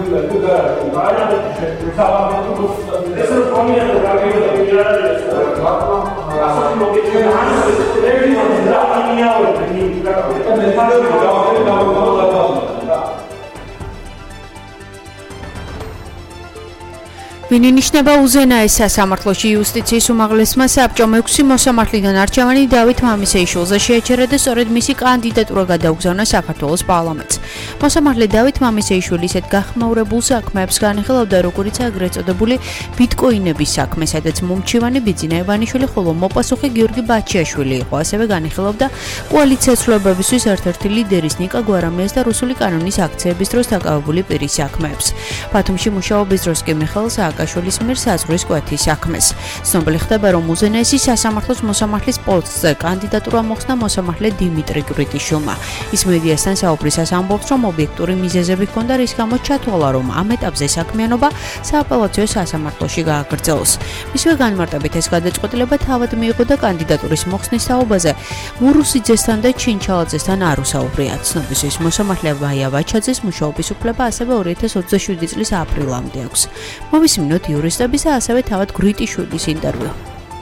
ვინ ინიშნება უზენაეს სასამართლოში იუსტიციის უმაღლესმა საბჭომ 6 მოსამართლიდან არჩევანი დავით მამისეიშვილზე შეაჩერა და სწორედ მისი კანდიდატურა გადაუგზავნა საქართველოს პარლამენტს. მოსამართლე დავით მამისეიშვილი ისეთ გახმაურებულ საქმეებს განიხილავდა, როგორიც ეგრეთ წოდებული ბიტკოინების საქმე, სადაც მომჩივანი ბიძინა ივანიშვილი, ხოლო მოპასუხე გიორგი ბაჩიაშვილი იყო. ასევე განიხილავდა კოალიციას ცვლილებებისთვის ერთ-ერთი ლიდერის ნიკა გვარამიას და რუსული კანონის აქციების დროს დაკავებული პირის საქმეებს. ბათუმში მუშაობის დროს კი მიხეილ სააკაშვილის მიერ საზღვრის კვეთის საქმეს. ცნობილი ხდება, რომ უზენაესი სასამართლოს მოსამართლის პოსტზე კანდიდატურა მოხსნა მოსამართლე დიმიტრი კვრიტიშვილმა. ის მედიასთან საუბრისას ამბობს, რომ ობიექტური მიზეზები ჰქონდა, რის გამოც ჩათვალა, რომ ამ ეტაპზე საქმიანობა სააპელაციო სასამართლოში გააგრძელოს. მისივე განმარტებით ეს გადაწყვეტილება თავად მიიღო და კანდიდატურის მოხსნის თაობაზე მურუსიძესთან და ჩინჩალაძესთან არ უსაუბრია. ცნობისთვის მოსამართლე ვაია ვაჩაძეს მუშაობის უფლება ასევე 2027 წლის აპრილამდე აქვს. მოვისმინოთ იურისტების და ასევე თავად გვრიტიშვილის ინტერვიუ.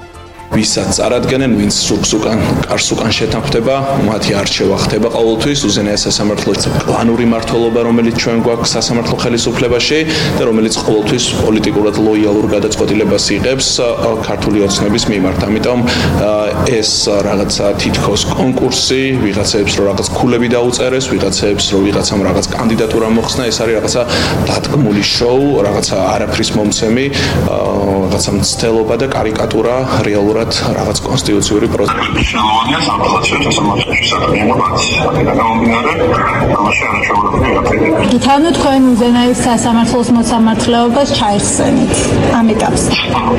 ვისაც წარადგენენ, ვინც სულს უკან, კარს უკან შეთანხმდება, მათი არჩევა ხდება ყოველთვის უზენაეს სასამართლოს კლანური მმართველობა, რომელიც ჩვენ გვაქვს სასამართლო ხელისუფლებაში და რომელიც ყოველთვის პოლიტიკურად ლოიალურ გადაწყვეტილებას იღებს ქართული ოცნების მიმართ. ამიტომ ეს რაღაცა თითქოს კონკურსი, ვიღაცებს რომ რაღაც ქულები დაუწერეს, ვიღაცებს რომ ვიღაცამ რაღაც კანდიდატურა მოხსნა, ეს არის რაღაცა დადგმული შოუ, რაღაცა არაფრის მომცემი, რაღაცა მცდელობა და კარიკატურა რეალურად რაღაც კონსტიტუციური პროცესი. მნიშვნელოვანია სააპელაციო სასამართლოში საქმიანობაც. აქედან გამომდინარე, ამაში არაჩვეულებრივი. თავად თქვენ უზენაეს სასამართლოს მოსამართლეობას ჩაიხსენით ამ ეტაპზე.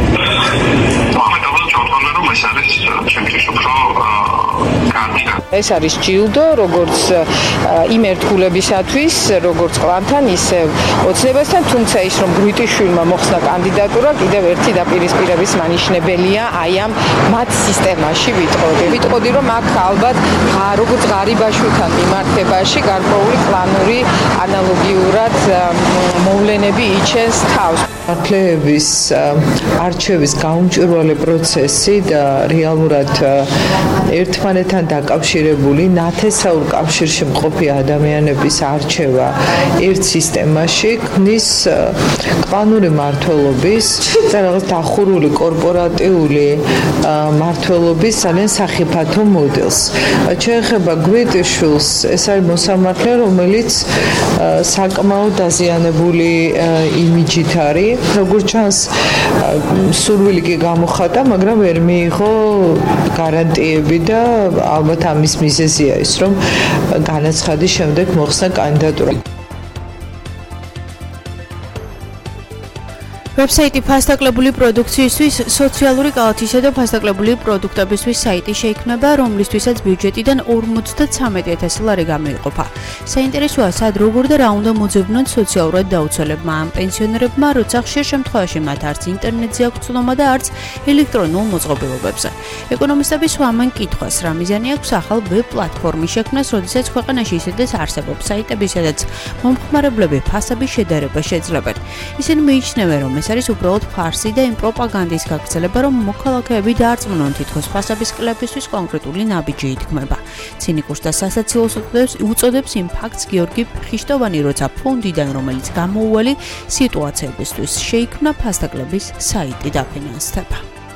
ეს არის ჩემთვის უფრო ეს არის ჯილდო, როგორც იმ ერთგულებისათვის, როგორც კლანთან, ისე ოცნებასთან, თუმცა ის რომ გვრიტიშვილმა მოხსნა კანდიდატურა, კიდევ ერთი დაპირისპირების მანიშნებელია აი ამ მათ სისტემაში ვიტყოდი, რომ აქ ალბათ როგორც ღარიბაშვილთან მიმართებაში გარკვეული კლანური ანალოგიურად მოვლენები იჩენს თავს. მართლეების არჩევის გაუმჭვირვალე პროცესი და რეალურად ერთმანეთთან დაკავშირებული ნათესაურ კავშირში მყოფი ადამიანების არჩევა ერთ სისტემაში ქმნის კლანური მმართველობის და რაღაც დახურული კორპორატიული მმართველობის ძალიან სახიფათო მოდელს. შეეხება გვრიტიშვილს, ეს არის მოსამართლე, რომელიც საკმაოდ დაზიანებული იმიჯით არის. როგორც ჩანს, სურვილი კი გამოხატა, მაგრამ ვერ მიიღო გარანტიები და ალბათ ამის მიზეზია ის, რომ განაცხადის შემდეგ მოხსნა კანდიდატურა. ვებსაიტი ფასდაკლებული პროდუქციისთვის, სოციალური კალათისა და ფასდაკლებული პროდუქტებისთვის საიტი შეიქმნება, რომლისთვისაც ბიუჯეტიდან 53,000 ლარი გამოიყოფა. საინტერესოა, სად როგორ და რა უნდა მოძებნონ სოციალურად დაუცველებმა ამ პენსიონერებმა, როცა ხშირ შემთხვევაში მათ არც ინტერნეტზე აქვს ცნობა და არც ელექტრონულ მოწყობილობებზე. ეკონომისტები სვამენ კითხვას, რა მიზანი აქვს ახალ ვებ პლატფორმის შექმნას, როდესაც ქვეყანაში ისედაც არსებობს საიტები, სადაც მომხმარებლები ფასების შედარებას შეძლებენ. ისინი მიიჩნევენ, რომ ეს არის უბრალოდ ფარსი და იმ პროპაგანდის გაგრძელება, რომ მოქალაქეები დაარწმუნონ თითქოს ფასების კლებისთვის კონკრეტული ნაბიჯი ითქმება. ცინიკურს და სასაცილოს უწოდებს იმ ფაქტს გიორგი ხიშტოვანი, როცა ფონდიდან, რომელიც გამოუვალი სიტუაციებისთვის შეიქმნა ფასდაკლების საიტი დაფინანსდება.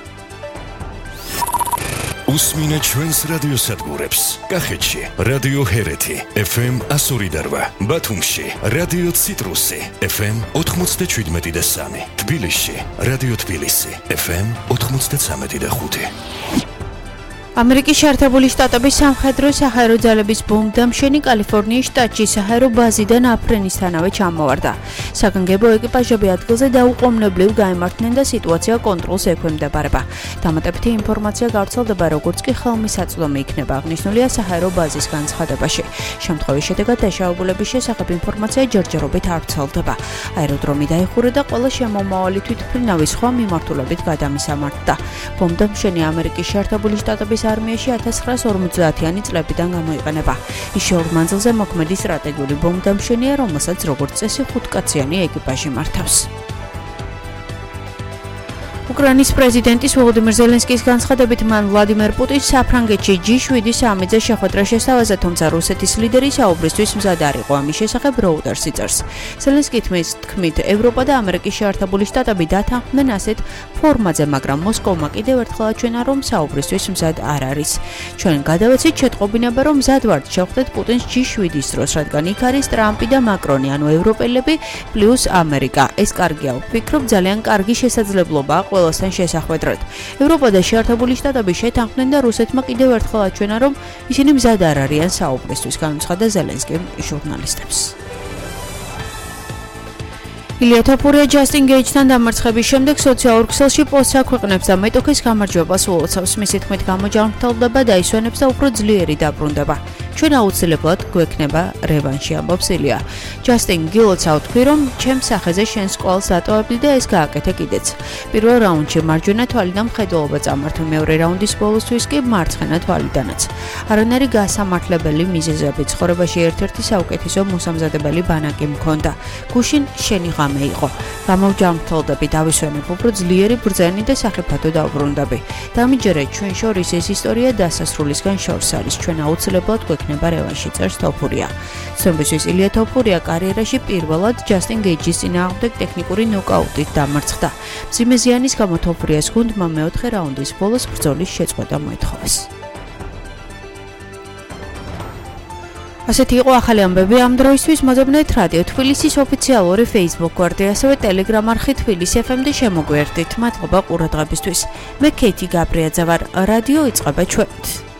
უსმინე ჩვენს რადიოსადგურებს. კახეთში რადიო ჰერეთი FM 102.8, ბათუმში რადიო ციტრუსი FM 97.3, თბილისში რადიო თბილისი FM 93.5. ამერიკის შეერთებული შტატების სამხედრო საჰაერო ძალების ბომბდამშენი კალიფორნიის შტატში საჰაერო ბაზიდან აფრენისთანავე ჩამოვარდა. საგანგებო ეკიპაჟები ადგილზე დაუყოვნებლივ გაემართნენ და სიტუაცია კონტროლს ექვემდებარება. დამატებითი ინფორმაცია გავრცელდება, როგორც კი ხელმისაწვდომი იქნება აღნიშნულია საჰაერო ბაზის განცხადებაში. შემთხვევის შედეგად დაშავებულების შესახებ ინფორმაცია ჯერჯერობით არ ვრცელდება. აეროდრომი დაიხურა და ყველა შემომავალი თვითმფრინავის სხვა მიმართულებით გადამისამართდა. ბომბდამშენი ამერიკის შეერთებული შტატების რუსეთის არმიაში 1950-იანი წლებიდან გამოიყენება. ის შორ მანძილზე მოქმედი სტრატეგიული ბომბდამშენია, რომელსაც როგორც წესი 5-კაციანი ეკიპაჟი მართავს. უკრაინის პრეზიდენტის ვოლოდიმირ ზელენსკის განცხადებით მან ვლადიმერ პუტინს საფრანგეთში G7 სამიტზე შეხვედრა შესთავაზა, თუმცა რუსეთის ლიდერი საუბრისთვის მზად არ იყო. ამის შესახებ Reuters წერს. ზელენსკის თქმით, ევროპა და ამერიკის შეერთებული შტატები დათანხმდნენ ასეთ ფორმაზე, მაგრამ მოსკოვმა კიდევ ერთხელ აჩვენა, რომ საუბრისთვის მზად არ არის. ჩვენ გადავეცით შეტყობინება, რომ მზად ვართ შევხვდეთ პუტინს G7-ის დროს, რადგან იქ არის ტრამპი და მაკრონი, ანუ ევროპელები პლუს ამერიკა. ეს კარგია, ვფიქრობ, ძალიან კარგი შესაძლებლობაა ყველასთან შესახვედრად. ევროპა და შეერთებული შტატები შეთანხმდნენ და რუსეთმა კიდევ ერთხელ აჩვენა, რომ ისინი მზად არ არიან საუბრისთვის, განუცხადა ზელენსკიმ ჟურნალისტებს. ილია თოფურია ჯასტინ გეიჯთან დამარცხების შემდეგ სოციალურ ქსელში პოსტს აქვეყნებს და მეტოქის გამარჯვებას უოცავს. მისი თქმით, გამოჯანმრთელდება, დაისვენებს და უფრო ძლიერი დაბრუნდება. ჩვენ აუცილებლად გვექნება რევანში, ამბობს ილია. ჯასტინ გილოცავ თქვი, რომ ჩემს სახეზე შენს კვალს დატოვებდი და ეს გააკეთე კიდეც. პირველ რაუნდში მარჯვენა თვალიდან მხედველობა წამართვი, მეორე რაუნდის ბოლოსთვის კი მარცხენა თვალიდანაც. არანაირი გასამართლებელი მიზეზები, ცხოვრებაში ერთ-ერთი საუკეთესო მოსამზადებელი ბანაკი მქონდა. გუშინ შენი ღამე იყო. გამოვჯანმრთელდები, დავისვენებ, უფრო ძლიერი ბრძენი და სახიფათო დავბრუნდები. დამიჯერეთ, ჩვენ შორის ეს ისტორია დასასრულისგან შორს არის. ჩვენ აუცილებლად გვექნება რევანში, წერს თოფურია. ცნობისთვის ილია თოფურია კარიერაში პირველად ჯასტინ გეიჯის წინააღმდეგ ტექნიკური ნოკაუტით დამარცხდა. მძიმე ზიანის გამო თოფურიას გუნდმა მეოთხე რაუნდის ბოლოს ბრძოლის შეწყვეტა მოითხოვეს. ასეთი იყო ახალი ამბები ამ დროისთვის. მოძებნეთ რადიო თბილისის ოფიციალური Facebook გვერდი, ასევე Telegram არხი თბილისი FM და შემოგვიერთდით. მადლობა ყურადღებისთვის. მე ქეითი გაბრიაძე ვარ. რადიო იწყება ჩვენით.